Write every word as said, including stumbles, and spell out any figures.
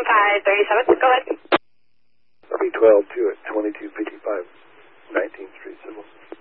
five thirty-seven. Go ahead. three twelve two at twenty-two fifty-five nineteenth Street, Civil.